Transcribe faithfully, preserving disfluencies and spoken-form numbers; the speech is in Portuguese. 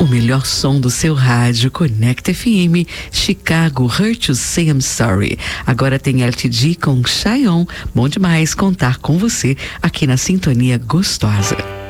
melhor som do seu rádio, Conecta F M, Chicago, Hurt to Say I'm Sorry. Agora tem L T D com Chayon. Bom demais contar com você aqui na Sintonia Gostosa.